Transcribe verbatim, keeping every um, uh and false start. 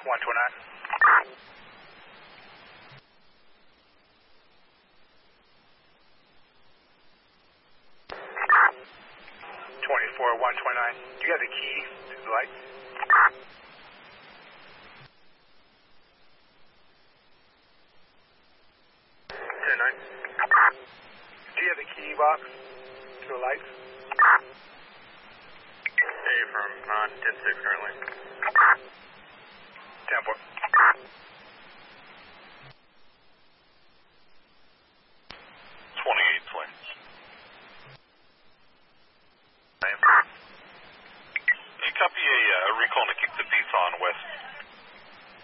one twenty-nine. twenty-four, one twenty-nine. Do you have the key to the light? ten nine. Do you have the key, Bob, to the lights? Hey, from uh, ten six currently. ten four.